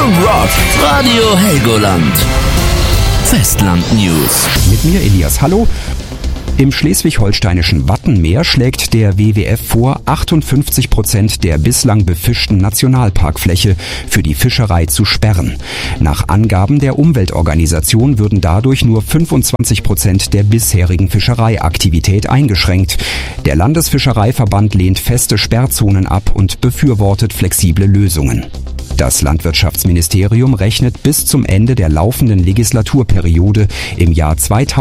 Rock, Radio Helgoland. Festland News. Mit mir Elias, hallo. Im schleswig-holsteinischen Wattenmeer schlägt der WWF vor, 58% der bislang befischten Nationalparkfläche für die Fischerei zu sperren. Nach Angaben der Umweltorganisation würden dadurch nur 25% der bisherigen Fischereiaktivität eingeschränkt. Der Landesfischereiverband lehnt feste Sperrzonen ab und befürwortet flexible Lösungen. Das Landwirtschaftsministerium rechnet bis zum Ende der laufenden Legislaturperiode im Jahr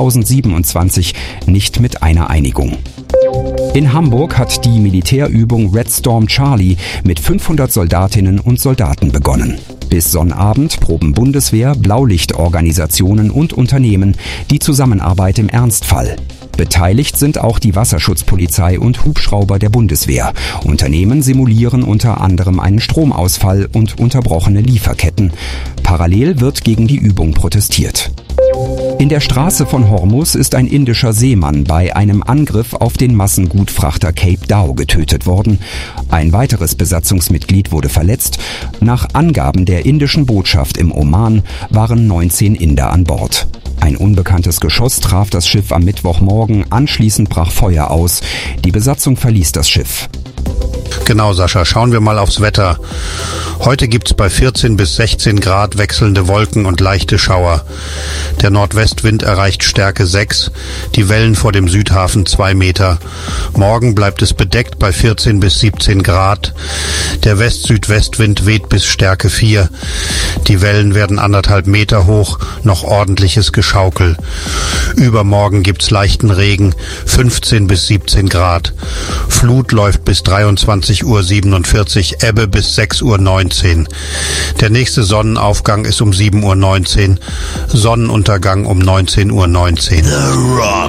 2027 nicht mit einer Einigung. In Hamburg hat die Militärübung Red Storm Charlie mit 500 Soldatinnen und Soldaten begonnen. Bis Sonnabend proben Bundeswehr, Blaulichtorganisationen und Unternehmen die Zusammenarbeit im Ernstfall. Beteiligt sind auch die Wasserschutzpolizei und Hubschrauber der Bundeswehr. Unternehmen simulieren unter anderem einen Stromausfall und unterbrochene Lieferketten. Parallel wird gegen die Übung protestiert. In der Straße von Hormuz ist ein indischer Seemann bei einem Angriff auf den Massengutfrachter Cape Dao getötet worden. Ein weiteres Besatzungsmitglied wurde verletzt. Nach Angaben der indischen Botschaft im Oman waren 19 Inder an Bord. Ein unbekanntes Geschoss traf das Schiff am Mittwochmorgen, anschließend brach Feuer aus. Die Besatzung verließ das Schiff. Genau, Sascha, schauen wir mal aufs Wetter. Heute gibt's bei 14 bis 16 Grad wechselnde Wolken und leichte Schauer. Der Nordwestwind erreicht Stärke 6, die Wellen vor dem Südhafen 2 Meter. Morgen bleibt es bedeckt bei 14 bis 17 Grad. Der West-Südwestwind weht bis Stärke 4. Die Wellen werden 1,5 Meter hoch, noch ordentliches Geschaukel. Übermorgen gibt's leichten Regen, 15 bis 17 Grad. Flut läuft bis 23:47 Uhr, Ebbe bis 6:19 Uhr. Der nächste Sonnenaufgang ist um 7:19 Uhr, Sonnenuntergang um 19:19 Uhr. The Rock.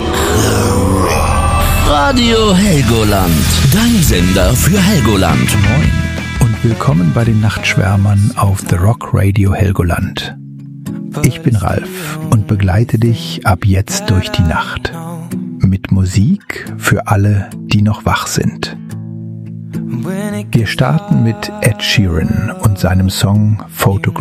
Radio Helgoland. Dein Sender für Helgoland. Moin und willkommen bei den Nachtschwärmern auf The Rock Radio Helgoland. Ich bin Ralf und begleite dich ab jetzt durch die Nacht. Mit Musik für alle, die noch wach sind. Wir starten mit Ed Sheeran und seinem Song Photograph.